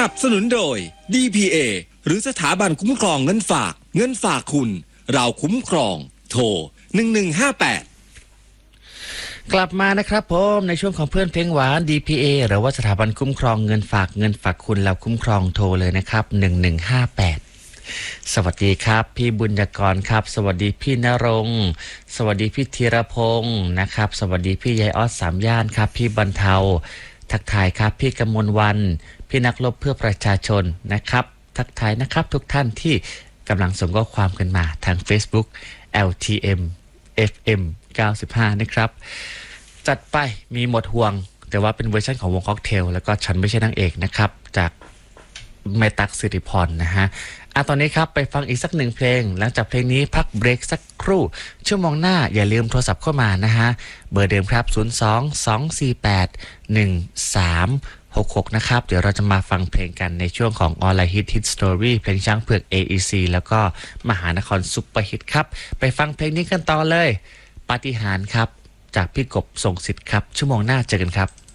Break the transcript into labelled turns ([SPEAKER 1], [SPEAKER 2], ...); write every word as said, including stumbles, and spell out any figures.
[SPEAKER 1] นับสนุนโดย ดี พี เอ หรือสถาบันคุ้มครองเงินฝากเงินฝากคุณเราคุ้มครองโทรหนึ่งหนึ่งห้าแปด
[SPEAKER 2] กลับมานะครับผมในช่วงของเพื่อนเพลงหวาน ดี พี เอ หรือว่าสถาบันคุ้มครองเงินฝากเงินฝากคุณเราคุ้มครองโทรเลยนะครับหนึ่งหนึ่งห้าแปดสวัสดีครับพี่บุญยกรครับสวัสดีพี่ณรงค์สวัสดีพี่ธีรพงศ์นะครับสวัสดีพี่ยายออดสามย่านครับพี่บรรเทาทักทายครับพี่กมลวันพี่นักรบเพื่อประชาชนนะครับทักทายนะครับทุกท่านที่กำลังส่งข้อความกันมาทาง Facebook แอล ที เอ็ม เอฟ เอ็ม เก้าสิบห้านะครับจัดไปมีหมดห่วงแต่ว่าเป็นเวอร์ชันของวงค็อกเทลแล้วก็ฉันไม่ใช่นางเอกนะครับจากแม่ตั๊กสิริพรนะฮะอ่ะตอนนี้ครับไปฟังอีกสักหนึ่งเพลงหลังจากเพลงนี้พักเบรกสักครู่ชั่วโมงหน้าอย่าลืมโทรศัพท์เข้ามานะฮะเบอร์เดิมครับศูนย์ สอง สอง สี่ แปด หนึ่ง สาม หก หกนะครับเดี๋ยวเราจะมาฟังเพลงกันในช่วงของออนไลน์ฮิตฮิตสตอรี่เพลงช้างเผือก เอ อี ซี แล้วก็มหานครซุปเปอร์ฮิตครับไปฟังเพลงนี้กันต่อเลยปาฏิหาริย์ครับจากพี่กบทรงสิทธิ์ครับชั่วโมงหน้าเจอกันครับ